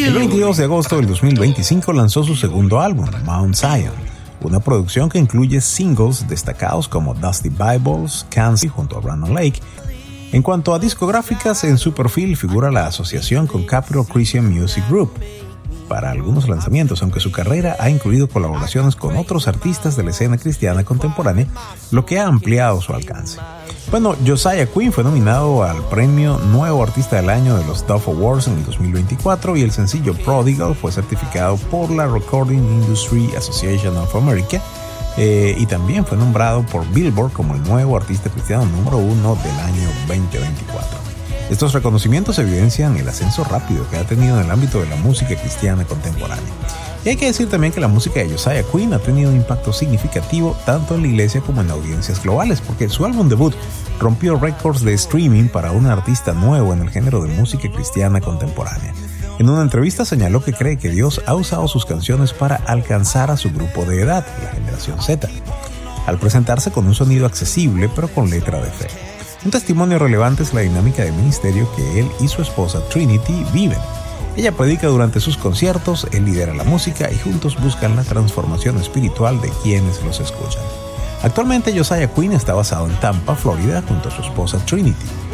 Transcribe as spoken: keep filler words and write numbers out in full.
El veintidós de agosto del dos mil veinticinco lanzó su segundo álbum, Mount Zion, una producción que incluye singles destacados como Dusty Bibles, Kansas junto a Brandon Lake. En cuanto a discográficas, en su perfil figura la asociación con Capital Christian Music Group para algunos lanzamientos, aunque su carrera ha incluido colaboraciones con otros artistas de la escena cristiana contemporánea, lo que ha ampliado su alcance. Bueno, Josiah Quinn fue nominado al premio Nuevo Artista del Año de los Dove Awards en el dos mil veinticuatro y el sencillo Prodigal fue certificado por la Recording Industry Association of America eh, y también fue nombrado por Billboard como el nuevo artista cristiano número uno del año veinte veinticuatro. Estos reconocimientos evidencian el ascenso rápido que ha tenido en el ámbito de la música cristiana contemporánea. Y hay que decir también que la música de Josiah Quinn ha tenido un impacto significativo tanto en la iglesia como en audiencias globales, porque su álbum debut rompió récords de streaming para un artista nuevo en el género de música cristiana contemporánea. En una entrevista señaló que cree que Dios ha usado sus canciones para alcanzar a su grupo de edad, la generación Z, al presentarse con un sonido accesible pero con letra de fe. Un testimonio relevante es la dinámica de ministerio que él y su esposa Trinity viven. Ella predica durante sus conciertos, él lidera la música y juntos buscan la transformación espiritual de quienes los escuchan. Actualmente Josiah Quinn está basado en Tampa, Florida, junto a su esposa Trinity.